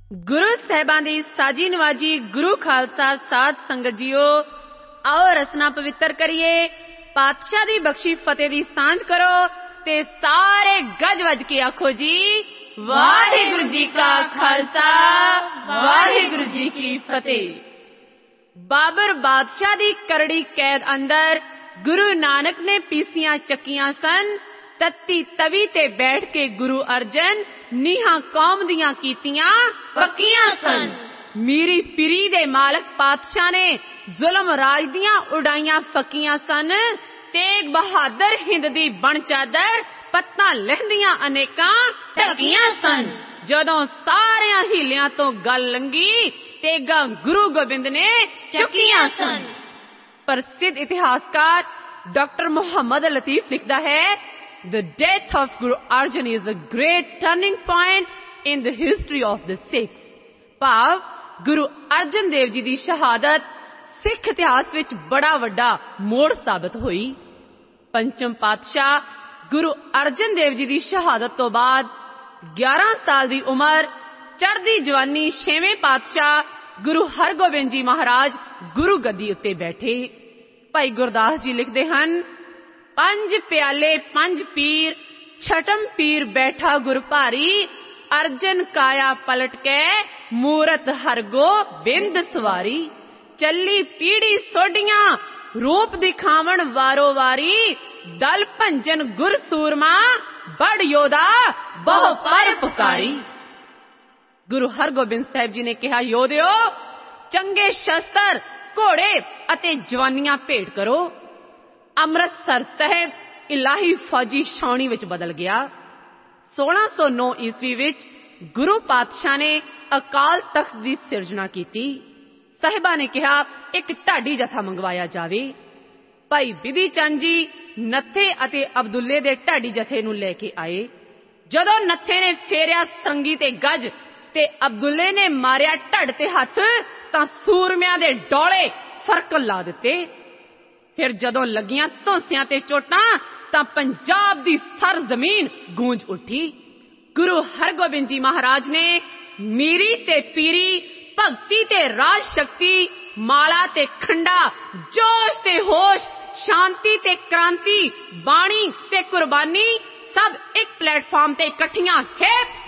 ਗੁਰੂ ਸਾਹਿਬਾਂ ਦੀ ਸਾਜੀ ਨਵਾਜੀ ਗੁਰੂ ਖਾਲਸਾ ਸਾਧ ਸੰਗਤ ਜੀਓ, ਆਓ ਰਸਨਾ ਪਵਿੱਤਰ ਕਰੀਏ। ਪਾਤਸ਼ਾਹ ਦੀ ਬਖਸ਼ੀ ਫਤਿਹ ਦੀ ਸਾਂਝ ਕਰੋ ਤੇ ਸਾਰੇ ਗੱਜ ਵੱਜ ਕੇ ਆਖੋ ਜੀ, ਵਾਹਿਗੁਰੂ ਜੀ ਕਾ ਖਾਲਸਾ, ਵਾਹਿਗੁਰੂ ਜੀ ਕੀ ਫਤਿਹ। ਬਾਬਰ ਬਾਦਸ਼ਾਹ ਦੀ ਕਰੜੀ ਕੈਦ ਅੰਦਰ ਗੁਰੂ ਨਾਨਕ ਨੇ ਪੀਸੀਆਂ ਚੱਕੀਆਂ ਸਨ। ਤੱਤੀ ਤਵੀ ਤੇ ਬੈਠ ਕੇ ਗੁਰੂ ਅਰਜਨ ਨੀਹਾਂ ਕੌਮ ਦੀਆਂ ਕੀਤੀਆਂ ਪੱਕੀਆਂ ਸਨ। ਮੀਰੀ ਪੀਰੀ ਦੇ ਮਾਲਕ ਪਾਤਸ਼ਾਹ ਨੇ ਜ਼ੁਲਮ ਰਾਜ ਦੀਆਂ ਉਡਾਈਆਂ ਫੱਕੀਆਂ ਸਨ। ਤੇਗ ਬਹਾਦਰ ਹਿੰਦ ਦੀ ਬਣ ਚਾਦਰ ਪੱਤਾਂ ਲਹਿੰਦੀਆਂ ਅਨੇਕਾਂ ਢਕੀਆਂ ਸਨ। ਜਦੋਂ ਸਾਰਿਆਂ ਹੀਲਿਆਂ ਤੋਂ ਗੱਲ ਲੰਗੀ, ਤੇਗਾਂ ਗੁਰੂ ਗੋਬਿੰਦ ਨੇ ਚੱਕੀਆਂ ਸਨ। ਪ੍ਰਸਿੱਧ ਇਤਿਹਾਸਕਾਰ ਡਾਕਟਰ ਮੁਹੰਮਦ ਲਤੀਫ ਲਿਖਦਾ ਹੈ, The death of Guru Arjan is a great turning point in the history of the Sikhs। ਭਾਵ ਗੁਰੂ ਅਰਜਨ ਦੇਵ ਜੀ ਦੀ ਸ਼ਹਾਦਤ ਸਿੱਖ ਇਤਿਹਾਸ ਵਿੱਚ ਬੜਾ ਵੱਡਾ ਮੋੜ ਸਾਬਤ ਹੋਈ। ਪੰਚਮ ਪਾਤਸ਼ਾਹ ਗੁਰੂ ਅਰਜਨ ਦੇਵ ਜੀ ਦੀ ਸ਼ਹਾਦਤ ਤੋਂ ਬਾਅਦ 11 ਸਾਲ ਦੀ ਉਮਰ, ਚੜ੍ਹਦੀ ਜਵਾਨੀ, 6ਵੇਂ ਪਾਤਸ਼ਾਹ ਗੁਰੂ ਹਰਗੋਬਿੰਦ ਜੀ ਮਹਾਰਾਜ ਗੁਰੂ ਗੱਦੀ ਉੱਤੇ ਬੈਠੇ। ਭਾਈ ਗੁਰਦਾਸ ਜੀ ਲਿਖਦੇ ਹਨ, ਪੰਜ ਪਿਆਲੇ ਪੰਜ ਪੀਰ, ਛਟਮ ਪੀਰ ਬੈਠਾ ਗੁਰ ਭਾਰੀ, ਅਰਜਨ ਕਾਇਆ ਪਲਟ ਕੇ ਮੂਰਤ ਹਰਗੋਬਿੰਦ ਸਵਾਰੀ। ਚੱਲੀ ਪੀੜੀ ਸੋਢੀਆਂ ਰੂਪ ਦਿਖਾਵਣ ਵਾਰੋ ਵਾਰੀ, ਦਲ ਭੰਜਨ ਗੁਰ ਸੂਰਮਾ ਬੜ ਯੋਧਾ ਬਹੁ ਪਰ ਪੁਕਾਰੀ। ਗੁਰੂ ਹਰਗੋਬਿੰਦ ਸਾਹਿਬ ਜੀ ਨੇ ਕਿਹਾ, ਯੋਧਿਓ, ਚੰਗੇ ਸ਼ਸਤਰ, ਘੋੜੇ ਅਤੇ ਜਵਾਨੀਆਂ ਭੇਟ ਕਰੋ। ਅੰਮ੍ਰਿਤਸਰ ਸਾਹਿਬ ਇਲਾਹੀ ਫੌਜੀ ਛਾਉਣੀ ਵਿੱਚ ਬਦਲ ਗਿਆ। 1609 ਈਸਵੀ ਵਿੱਚ ਗੁਰੂ ਪਾਤਸ਼ਾਹ ਨੇ ਅਕਾਲ ਤਖਤ ਦੀ ਸਿਰਜਣਾ ਕੀਤੀ। ਸਾਹਿਬਾਂ ਨੇ ਕਿਹਾ, ਇੱਕ ਢਾਡੀ ਜਥਾ ਮੰਗਵਾਇਆ ਜਾਵੇ। ਭਾਈ ਬਿਧੀ ਚੰਦ ਜੀ ਨੱਥੇ ਅਤੇ ਅਬਦੁੱਲੇ ਦੇ ਢਾਡੀ ਜਥੇ ਨੂੰ ਲੈ ਕੇ ਆਏ। ਜਦੋਂ ਨੱਥੇ ਨੇ ਫੇਰਿਆ ਸੰਗੀ ਤੇ ਗੱਜ ਤੇ ਅਬਦੁੱਲੇ ਨੇ ਮਾਰਿਆ ਢੱਡ ਤੇ ਹੱਥ, ਤਾਂ ਸੂਰਮਿਆਂ ਦੇ ਡੋਲੇ ਫਰਕਲ ਲਾ ਦਿੱਤੇ। ਫਿਰ ਜਦੋਂ ਲੱਗੀਆਂ ਧੌਂਸਿਆਂ ਤੇ ਚੋਟਾਂ, ਤਾਂ ਪੰਜਾਬ ਦੀ ਸਰ ਜ਼ਮੀਨ ਗੂੰਜ ਉੱਠੀ। ਗੁਰੂ ਹਰਗੋਬਿੰਦ ਜੀ ਮਹਾਰਾਜ ਨੇ ਮੀਰੀ ਤੇ ਪੀਰੀ, ਭਗਤੀ ਤੇ ਰਾਜ ਸ਼ਕਤੀ, ਮਾਲਾ ਤੇ ਖੰਡਾ, ਜੋਸ਼ ਤੇ ਹੋਸ਼, ਸ਼ਾਂਤੀ ਤੇ ਕ੍ਰਾਂਤੀ, ਬਾਣੀ ਤੇ ਕੁਰਬਾਨੀ ਸਭ ਇੱਕ ਪਲੇਟਫਾਰਮ ਤੇ ਇਕੱਠੀਆਂ ਖੇਪ